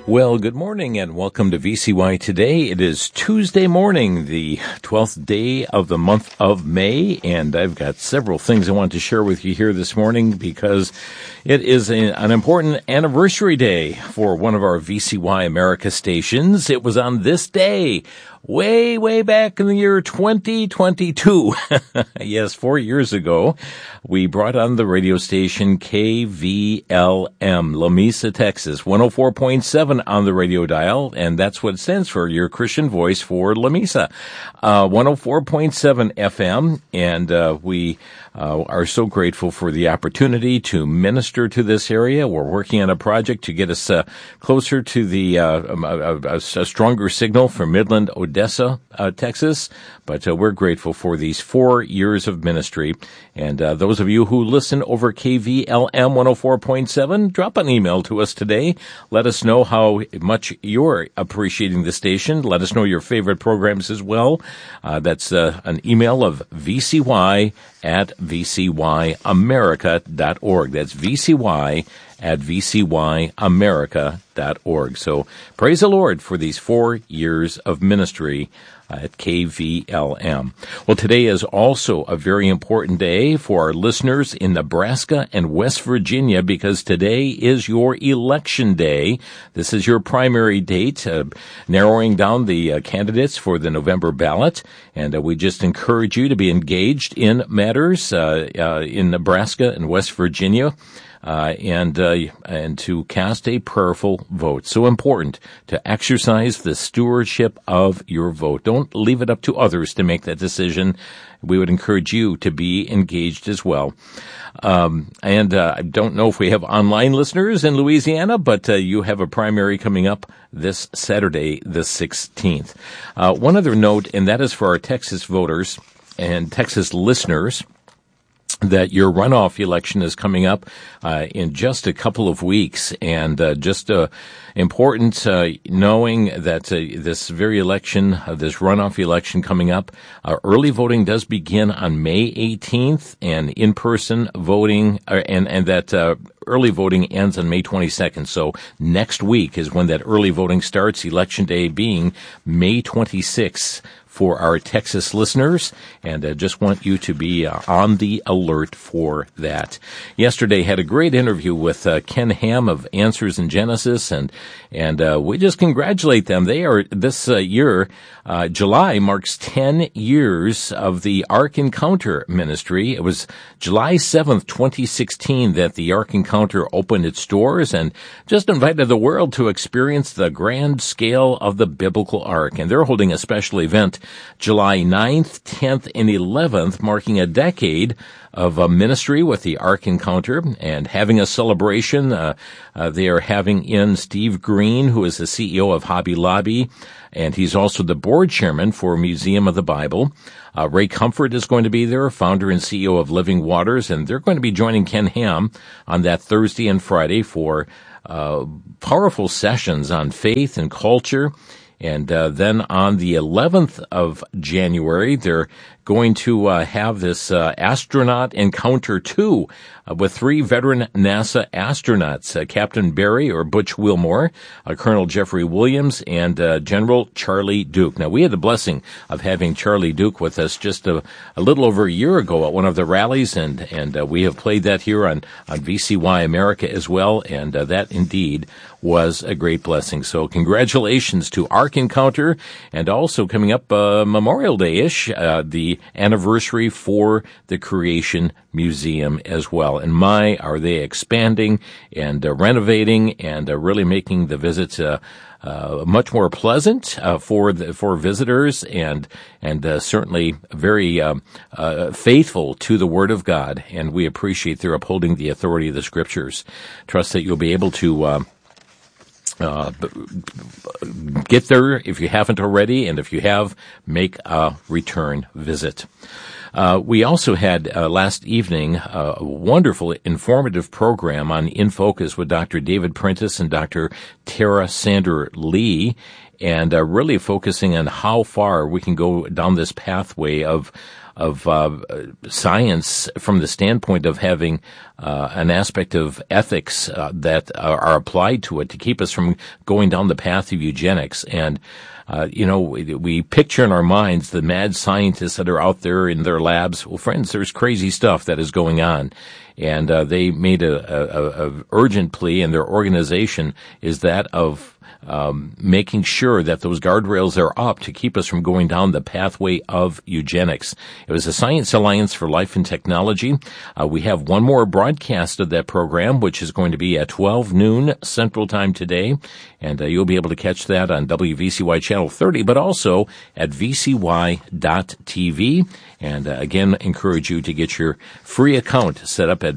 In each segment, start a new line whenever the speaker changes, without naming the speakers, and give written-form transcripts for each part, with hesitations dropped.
Well, good morning and welcome to VCY Today. It is Tuesday morning, the 12th day of the month of May, and I've got several things I want to share with you here this morning because it is an important anniversary day for one of our VCY America stations. It was on this day, way back in the year 2022. Yes, 4 years ago, we brought on the radio station KVLM, La Mesa, Texas, 104.7 on the radio dial, and that's what it stands for, your Christian voice for La Mesa. 104.7 FM, and we are so grateful for the opportunity to minister to this area. We're working on a project to get us closer to the a stronger signal for Midland, Odessa, Texas. But we're grateful for these 4 years of ministry. And those of you who listen over KVLM 104.7, drop an email to us today. Let us know how much you're appreciating the station. Let us know your favorite programs as well. That's an email of vcy@vcyamerica.org. That's vcy@vcyamerica.org. So praise the Lord for these 4 years of ministry at KVLM. Well, today is also a very important day for our listeners in Nebraska and West Virginia because today is your election day. This is your primary date, narrowing down the candidates for the November ballot. And we just encourage you to be engaged in matters in Nebraska and West Virginia. And to cast a prayerful vote. So important to exercise the stewardship of your vote. Don't leave it up to others to make that decision. We would encourage you to be engaged as well. I don't know if we have online listeners in Louisiana, but you have a primary coming up this Saturday, the 16th. One other note, and that is for our Texas voters and Texas listeners, that your runoff election is coming up in just a couple of weeks, and just important knowing that this very election, this runoff election coming up, early voting does begin on May 18th, and in-person voting, and that early voting ends on May 22nd. So next week is when that early voting starts, Election Day being May 26th. For our Texas listeners, and I just want you to be on the alert for that. Yesterday had a great interview with Ken Ham of Answers in Genesis, and we just congratulate them. They are this year, July marks 10 years of the Ark Encounter ministry. It was July 7th, 2016 that the Ark Encounter opened its doors and just invited the world to experience the grand scale of the biblical Ark. And they're holding a special event July 9th, 10th, and 11th, marking a decade of ministry with the Ark Encounter and having a celebration. They are having in Steve Green, who is the CEO of Hobby Lobby, and he's also the board chairman for Museum of the Bible. Ray Comfort is going to be there, founder and CEO of Living Waters, and they're going to be joining Ken Ham on that Thursday and Friday for powerful sessions on faith and culture. And then on the 11th of January, they're going to have this astronaut encounter 2 with 3 veteran NASA astronauts, Captain Barry or Butch Wilmore, Colonel Jeffrey Williams, and General Charlie Duke. Now, we had the blessing of having Charlie Duke with us just a little over a year ago at one of the rallies, and we have played that here on VCY America as well, and that indeed was a great blessing. So congratulations to Ark Encounter, and also coming up Memorial Day-ish, the anniversary for the Creation Museum as well. And my, are they expanding and renovating and really making the visits much more pleasant for visitors, and certainly very faithful to the Word of God. And we appreciate their upholding the authority of the Scriptures. Trust that you'll be able to get there if you haven't already, and if you have, make a return visit. We also had last evening a wonderful, informative program on In Focus with Dr. David Prentice and Dr. Tara Sander Lee, and really focusing on how far we can go down this pathway of science from the standpoint of having an aspect of ethics that are applied to it to keep us from going down the path of eugenics. And we picture in our minds the mad scientists that are out there in their labs. Well, friends, there's crazy stuff that is going on. And they made a urgent plea, and their organization is that of making sure that those guardrails are up to keep us from going down the pathway of eugenics. It was the Science Alliance for Life and Technology. We have one more broadcast of that program, which is going to be at 12 noon Central Time today, and you'll be able to catch that on WVCY Channel 30, but also at vcy.tv. And again, encourage you to get your free account set up at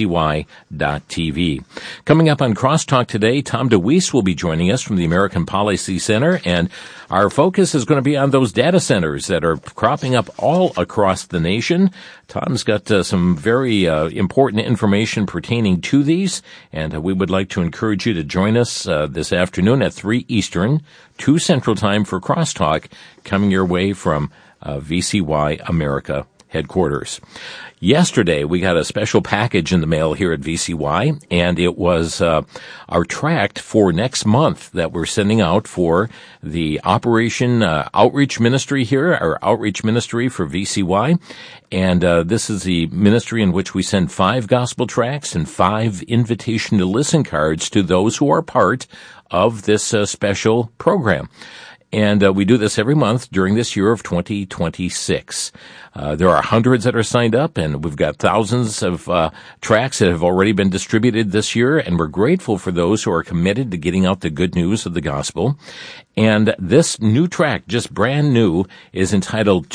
vcy.tv. Coming up on Crosstalk today, Tom DeWeese will be joining us from the American Policy Center, and our focus is going to be on those data centers that are cropping up all across the nation. Tom's got some very important information pertaining to these, and we would like to encourage you to join us this afternoon at 3 Eastern, 2 Central Time for Crosstalk, coming your way from VCY America headquarters. Yesterday, we got a special package in the mail here at VCY, and it was our tract for next month that we're sending out for the Operation Outreach Ministry here, our outreach ministry for VCY. And this is the ministry in which we send 5 gospel tracts and 5 invitation to listen cards to those who are part of this special program. And we do this every month during this year of 2026. There are hundreds that are signed up, and we've got thousands of tracts that have already been distributed this year, and we're grateful for those who are committed to getting out the good news of the gospel. And this new tract, just brand new, is entitled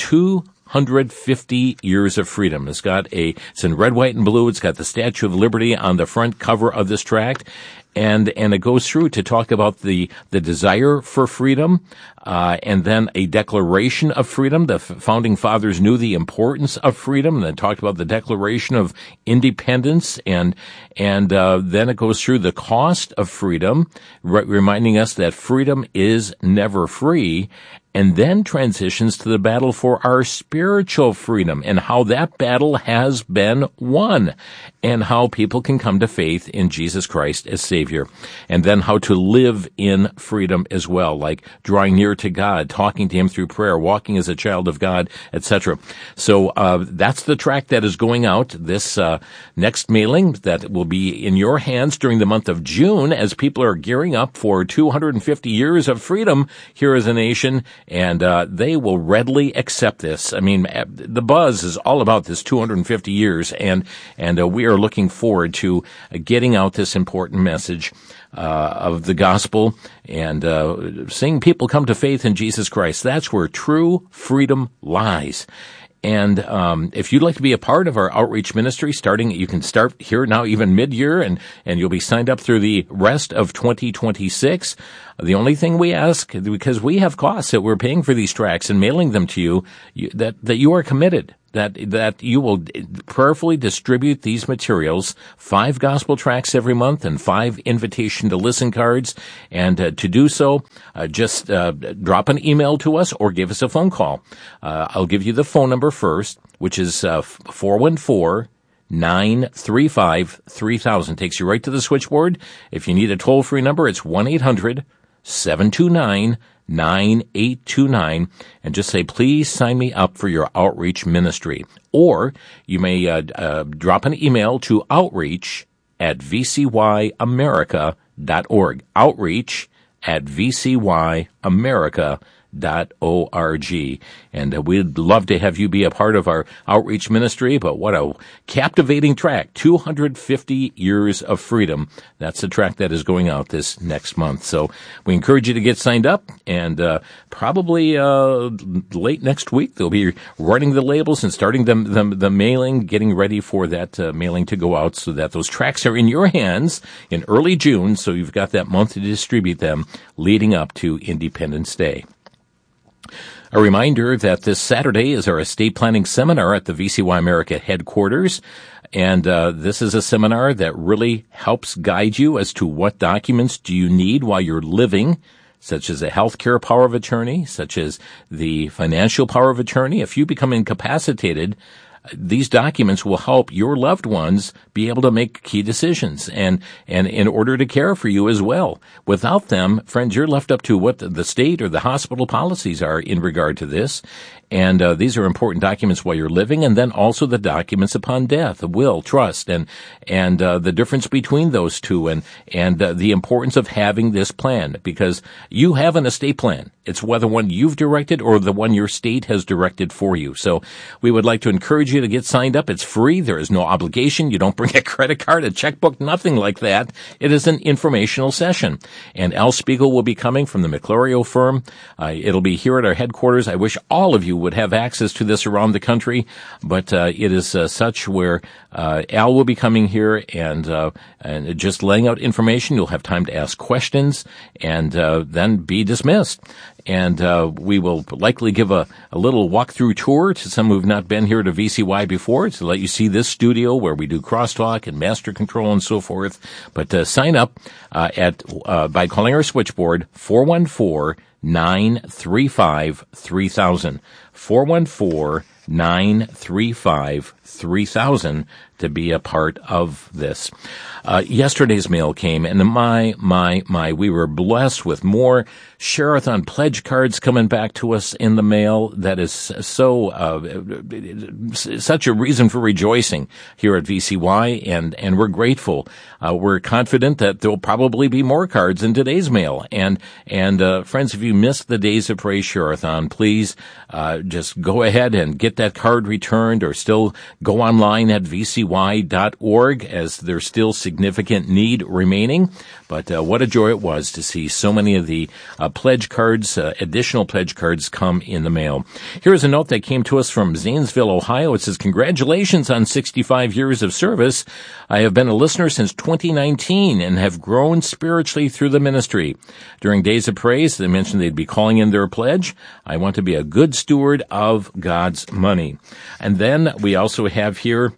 250 Years of Freedom. It's in red, white, and blue. It's got the Statue of Liberty on the front cover of this tract. And it goes through to talk about the desire for freedom, and then a declaration of freedom. The founding fathers knew the importance of freedom, and then talked about the Declaration of Independence, and then it goes through the cost of freedom, reminding us that freedom is never free, and then transitions to the battle for our spiritual freedom and how that battle has been won, and how people can come to faith in Jesus Christ as Savior, and then how to live in freedom as well, like drawing near to God, talking to Him through prayer, walking as a child of God, etc. So that's the tract that is going out this next mailing that will be in your hands during the month of June as people are gearing up for 250 years of freedom here as a nation. And they will readily accept this. I mean, the buzz is all about this 250 years, and we are looking forward to getting out this important message of the gospel and seeing people come to faith in Jesus Christ. That's where true freedom lies. And if you'd like to be a part of our outreach ministry, you can start here now, even mid-year, and you'll be signed up through the rest of 2026. The only thing we ask, because we have costs that we're paying for these tracts and mailing them to you, that you are committed, that you will prayerfully distribute these materials, 5 gospel tracts every month and 5 invitation to listen cards. And to do so, just drop an email to us or give us a phone call. I'll give you the phone number first, which is 414-935-3000. Takes you right to the switchboard. If you need a toll-free number, it's 1-800-729-9829, and just say, please sign me up for your outreach ministry. Or you may drop an email to outreach@vcyamerica.org. Outreach@vcyamerica.org. And we'd love to have you be a part of our outreach ministry. But what a captivating tract, 250 Years of Freedom. That's the tract that is going out this next month. So we encourage you to get signed up, and probably late next week they'll be running the labels and starting the mailing, getting ready for that mailing to go out, so that those tracts are in your hands in early June, so you've got that month to distribute them leading up to Independence Day. A reminder that this Saturday is our estate planning seminar at the VCY America headquarters. And this is a seminar that really helps guide you as to what documents do you need while you're living, such as a healthcare power of attorney, such as the financial power of attorney. If you become incapacitated, these documents will help your loved ones be able to make key decisions and in order to care for you as well. Without them, friends, you're left up to what the state or the hospital policies are in regard to this. And these are important documents while you're living, and then also the documents upon death, the will, trust, and the difference between those two, and the importance of having this plan, because you have an estate plan. It's whether one you've directed or the one your state has directed for you. So we would like to encourage you to get signed up. It's free. There is no obligation. You don't bring a credit card, a checkbook, nothing like that. It is an informational session. And Al Spiegel will be coming from the McClario firm. It'll be here at our headquarters. I wish all of you would have access to this around the country, but it is such where Al will be coming here and just laying out information. You'll have time to ask questions and then be dismissed. And we will likely give a little walkthrough tour to some who've not been here to VCY before to let you see this studio where we do crosstalk and master control and so forth. But sign up by calling our switchboard 414-935-3000. 414-935-3000 to be a part of this. Yesterday's mail came, and we were blessed with more Share-a-thon pledge cards coming back to us in the mail. That is such a reason for rejoicing here at VCY, and we're grateful. We're confident that there'll probably be more cards in today's mail. And friends, if you missed the Days of Praise Share-a-thon, please just go ahead and get that card returned, or still go online at vcy.org, as there's still significant need remaining. But what a joy it was to see so many of the pledge cards, additional pledge cards come in the mail. Here's a note that came to us from Zanesville, Ohio. It says, congratulations on 65 years of service. I have been a listener since 2019 and have grown spiritually through the ministry. During Days of Praise, they mentioned they'd be calling in their pledge. I want to be a good steward of God's money. And then we also have here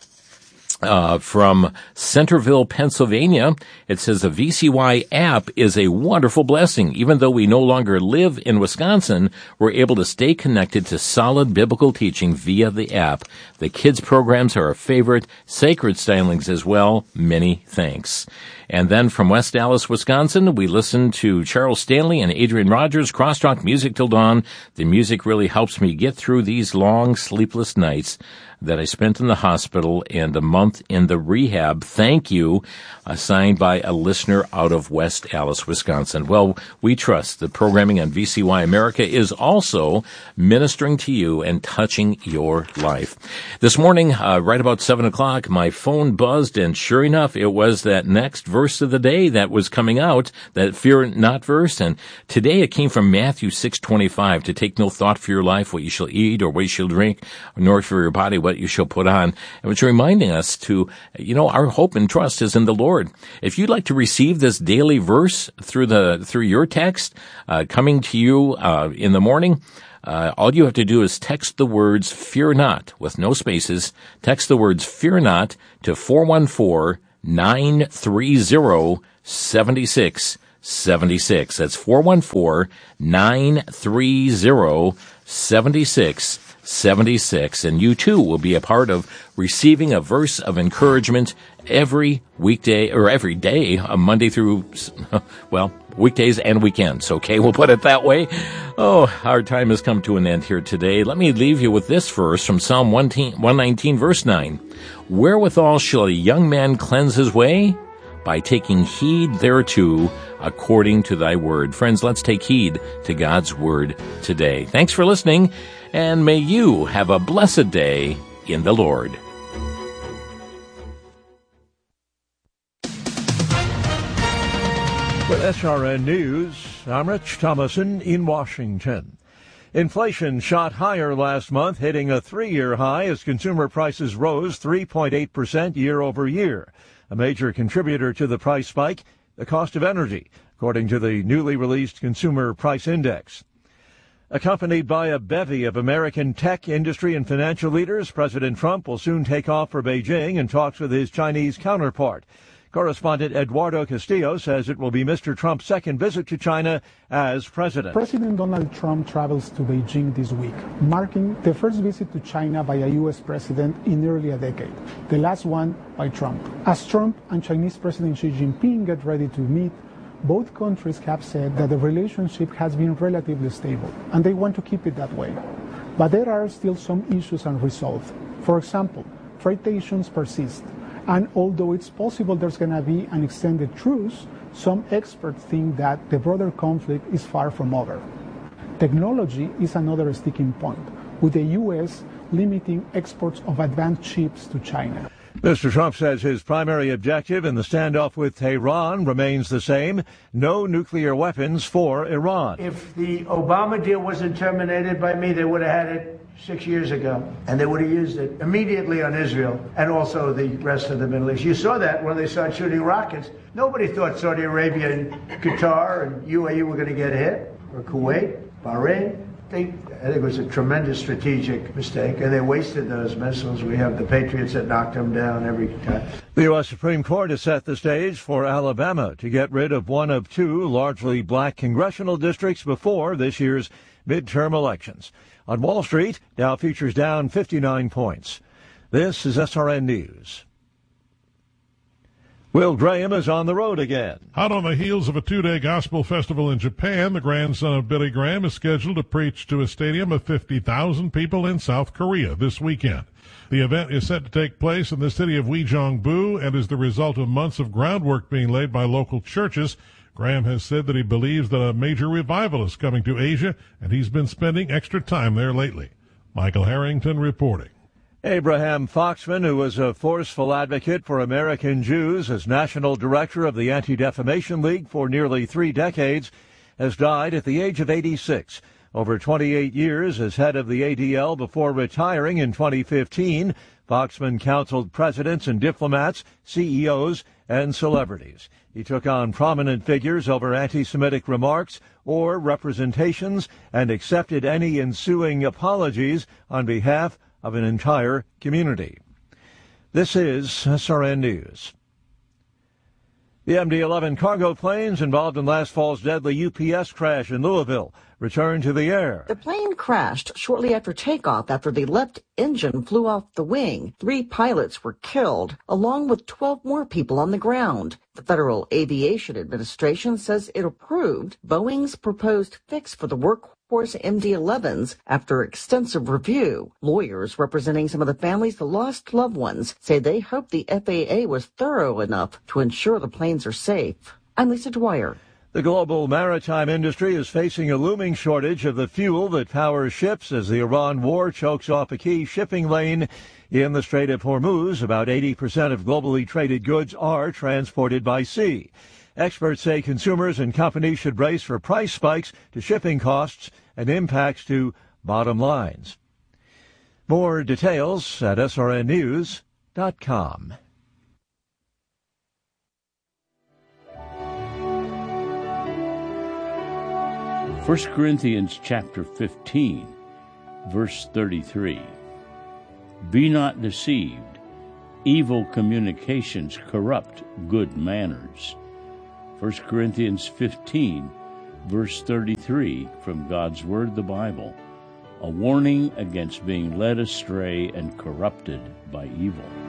from Centerville, Pennsylvania. It says the VCY app is a wonderful blessing. Even though we no longer live in Wisconsin, we're able to stay connected to solid biblical teaching via the app. The kids' programs are a favorite, sacred stylings as well. Many thanks. And then from West Dallas, Wisconsin, we listen to Charles Stanley and Adrian Rogers, Crosstalk Music Till Dawn. The music really helps me get through these long, sleepless nights that I spent in the hospital and a month in the rehab. Thank you. Signed by a listener out of West Allis, Wisconsin. Well, we trust the programming on VCY America is also ministering to you and touching your life. This morning, right about 7 o'clock, my phone buzzed, and sure enough, it was that next verse of the day that was coming out, that fear not verse. And today it came from Matthew 6:25, to take no thought for your life, what you shall eat or what you shall drink, nor for your body what you shall put on. And it's reminding us to, our hope and trust is in the Lord. If you'd like to receive this daily verse through your text coming to you in the morning, all you have to do is text the words "fear not" with no spaces. Text the words "fear not" to 414-930-7676. That's 414-930-7676. And you too will be a part of receiving a verse of encouragement every weekday, or every day, Monday through, weekdays and weekends. Okay, we'll put it that way. Oh, our time has come to an end here today. Let me leave you with this verse from Psalm 119, verse 9. Wherewithal shall a young man cleanse his way? By taking heed thereto, according to thy word. Friends, let's take heed to God's word today. Thanks for listening, and may you have a blessed day in the Lord.
With SRN News, I'm Rich Thomason in Washington. Inflation shot higher last month, hitting a 3-year high as consumer prices rose 3.8% year over year. A major contributor to the price spike, the cost of energy, according to the newly released Consumer Price Index. Accompanied by a bevy of American tech industry and financial leaders, President Trump will soon take off for Beijing and talks with his Chinese counterpart. Correspondent Eduardo Castillo says it will be Mr. Trump's second visit to China as president.
President Donald Trump travels to Beijing this week, marking the first visit to China by a U.S. president in nearly a decade, the last one by Trump. As Trump and Chinese President Xi Jinping get ready to meet, both countries have said that the relationship has been relatively stable, and they want to keep it that way. But there are still some issues unresolved. For example, trade tensions persist. And although it's possible there's going to be an extended truce, some experts think that the broader conflict is far from over. Technology is another sticking point, with the U.S. limiting exports of advanced chips to China.
Mr. Trump says his primary objective in the standoff with Tehran remains the same: no nuclear weapons for Iran.
If the Obama deal wasn't terminated by me, they would have had it 6 years ago, and they would have used it immediately on Israel and also the rest of the Middle East. You saw that when they started shooting rockets. Nobody thought Saudi Arabia and Qatar and UAE were going to get hit, or Kuwait, Bahrain. I think it was a tremendous strategic mistake, and they wasted those missiles. We have the Patriots that knocked them down every time.
The U.S. Supreme Court has set the stage for Alabama to get rid of one of two largely black congressional districts before this year's midterm elections. On Wall Street, Dow futures down 59 points. This is SRN News. Will Graham is on the road again.
Hot on the heels of a two-day gospel festival in Japan, the grandson of Billy Graham is scheduled to preach to a stadium of 50,000 people in South Korea this weekend. The event is set to take place in the city of Uijeongbu and is the result of months of groundwork being laid by local churches. Graham has said that he believes that a major revival is coming to Asia, and he's been spending extra time there lately. Michael Harrington reporting.
Abraham Foxman, who was a forceful advocate for American Jews as national director of the Anti-Defamation League for nearly 3 decades, has died at the age of 86. Over 28 years as head of the ADL before retiring in 2015, Foxman counseled presidents and diplomats, CEOs, and celebrities. He took on prominent figures over anti-Semitic remarks or representations and accepted any ensuing apologies on behalf of an entire community. This is SRN News. The MD-11 cargo planes involved in last fall's deadly UPS crash in Louisville returned to the air.
The plane crashed shortly after takeoff after the left engine flew off the wing. 3 pilots were killed, along with 12 more people on the ground. The Federal Aviation Administration says it approved Boeing's proposed fix for the workhorse MD-11s after extensive review. Lawyers representing some of the families that lost loved ones say they hope the FAA was thorough enough to ensure the planes are safe. I'm Lisa Dwyer.
The global maritime industry is facing a looming shortage of the fuel that powers ships as the Iran war chokes off a key shipping lane in the Strait of Hormuz. About 80% of globally traded goods are transported by sea. Experts say consumers and companies should brace for price spikes to shipping costs and impacts to bottom lines. More details at srnnews.com.
1 Corinthians chapter 15, verse 33. Be not deceived. Evil communications corrupt good manners. 1 Corinthians 15, verse 33 from God's Word, the Bible. A warning against being led astray and corrupted by evil.